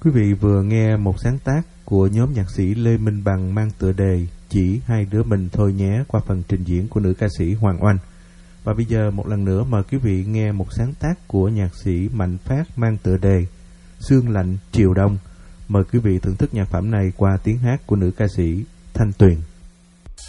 Quý vị vừa nghe một sáng tác của nhóm nhạc sĩ Lê Minh Bằng mang tựa đề Chỉ Hai Đứa Mình Thôi Nhé qua phần trình diễn của nữ ca sĩ Hoàng Oanh. Và bây giờ một lần nữa mời quý vị nghe một sáng tác của nhạc sĩ Mạnh Phát mang tựa đề Sương Lạnh Chiều Đông. Mời quý vị thưởng thức nhạc phẩm này qua tiếng hát của nữ ca sĩ Thanh Tuyền.